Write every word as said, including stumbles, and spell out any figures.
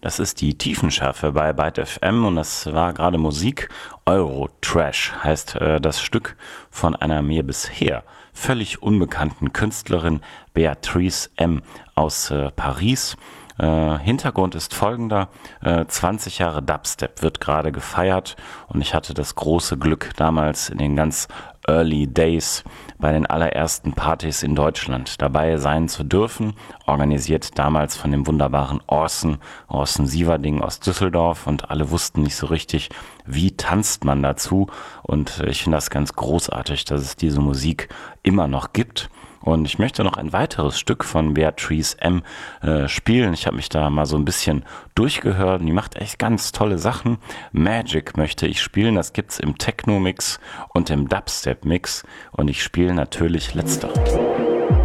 Das ist die Tiefenschärfe bei Byte F M und das war gerade Musik. Eurotrash heißt äh, das Stück von einer mir bisher völlig unbekannten Künstlerin, Beatrice M. aus äh, Paris. Äh, Hintergrund ist folgender: äh, zwanzig Jahre Dubstep wird gerade gefeiert und ich hatte das große Glück, damals in den ganz Early Days bei den allerersten Partys in Deutschland dabei sein zu dürfen, organisiert damals von dem wunderbaren Orson, Orson Sieverding aus Düsseldorf, und alle wussten nicht so richtig, wie tanzt man dazu, und ich finde das ganz großartig, dass es diese Musik immer noch gibt. Und ich möchte noch ein weiteres Stück von Beatrice M. Äh, spielen. Ich habe mich da mal so ein bisschen durchgehört und die macht echt ganz tolle Sachen. Magic möchte ich spielen, das gibt's im Techno-Mix und im Dubstep-Mix und ich spiele natürlich letztere.